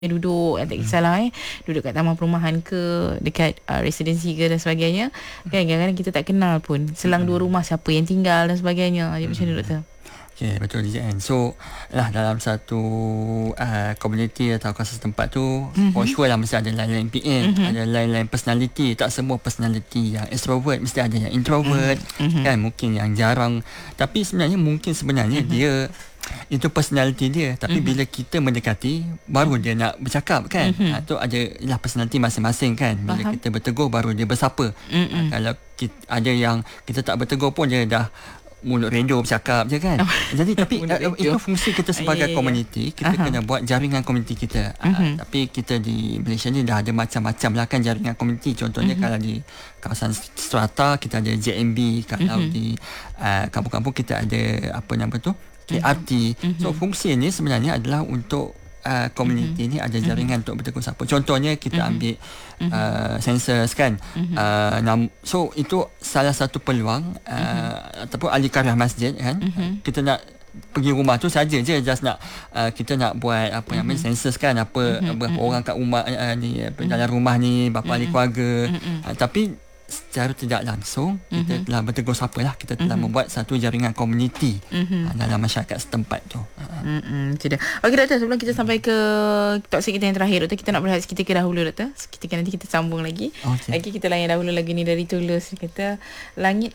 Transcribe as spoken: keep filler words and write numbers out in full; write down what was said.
duduk, tak kisahlah eh duduk kat taman perumahan ke, dekat uh, residensi ke dan sebagainya kan, kadang-kadang kita tak kenal pun selang dua rumah siapa yang tinggal dan sebagainya. Jadi macam mana doktor? Okay, betul je kan. So lah dalam satu uh, community atau kawasan tempat tu, mm-hmm. for sure lah mesti ada lain-lain P M, mm-hmm. ada lain-lain personality. Tak semua personality yang extrovert, mesti ada yang introvert, mm-hmm. kan, mungkin yang jarang. Tapi sebenarnya mungkin sebenarnya mm-hmm. dia itu personality dia, tapi mm-hmm. bila kita mendekati baru dia nak bercakap kan. Mm-hmm. Ha, tu ada lah personality masing-masing kan. Bila Faham. Kita bertegur baru dia bersapa. Mm-hmm. Ha, kalau kita, ada yang kita tak bertegur pun dia dah mulut redo bercakap je kan. Jadi tapi uh, itu fungsi kita sebagai yeah, komuniti. Kita uh-huh. kena buat jaringan komuniti kita. Uh-huh. Uh, tapi kita di Malaysia ni dah ada macam-macam lah kan jaringan komuniti. Contohnya uh-huh. kalau di kawasan strata kita ada J M B. Kalau uh-huh. di uh, kampung-kampung kita ada apa nama tu, K R T. Uh-huh. So fungsi ni sebenarnya adalah untuk Uh, komuniti uh-huh. ni ada jaringan uh-huh. untuk bertegur sapa. Contohnya kita uh-huh. ambil uh, census kan. Uh-huh. Uh, nam- so itu salah satu peluang uh, uh-huh. ataupun ahli karya masjid kan. Uh-huh. Kita nak pergi rumah tu saja je, just nak uh, kita nak buat apa uh-huh. namanya census kan, apa uh-huh. berapa uh-huh. orang kat rumah uh, ni apa, uh-huh. dalam rumah ni, berapa uh-huh. ahli keluarga. Uh-huh. Uh, tapi secara tidak langsung kita uh-huh. telah bertegur sapa lah, kita telah uh-huh. membuat satu jaringan komuniti uh-huh. dalam masyarakat setempat tu. Uh-huh. Okey doktor, sebelum kita sampai ke topik kita yang terakhir doktor, kita nak berehat seketika dahulu doktor. Seketika nanti kita sambung lagi. Okay. Lagi kita layan dahulu lagu ni dari Tulus, kata Langit